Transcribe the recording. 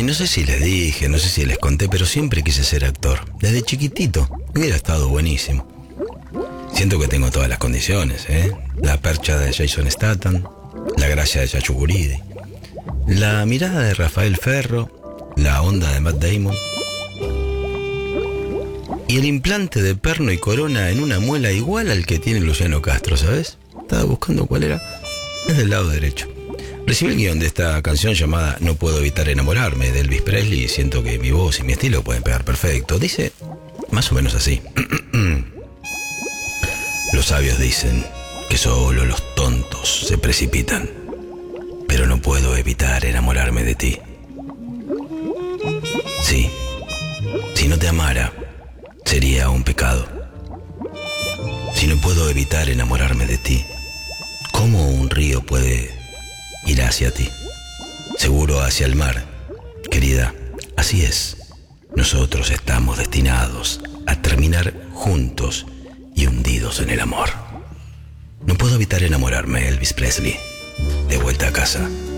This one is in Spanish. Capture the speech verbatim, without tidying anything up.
no sé si les dije, no sé si les conté, pero siempre quise ser actor. Desde chiquitito. Hubiera estado buenísimo. Siento que tengo todas las condiciones, ¿eh? La percha de Jason Statham, la gracia de Chacho Guridi, la mirada de Rafael Ferro, la onda de Matt Damon y el implante de perno y corona en una muela igual al que tiene Luciano Castro, ¿sabes? Estaba buscando cuál era. Es del lado derecho. Recibí el guión de esta canción llamada No puedo evitar enamorarme de Elvis Presley y siento que mi voz y mi estilo pueden pegar perfecto. Dice más o menos así. Los sabios dicen que solo los tontos se precipitan, pero no puedo evitar enamorarme de ti. Sí, si no te amara, sería un pecado. Si no puedo evitar enamorarme de ti, ¿cómo un río puede ir hacia ti? Seguro hacia el mar, querida. Así es. Nosotros estamos destinados a terminar juntos y hundidos en el amor. No puedo evitar enamorarme, Elvis Presley. De vuelta a casa.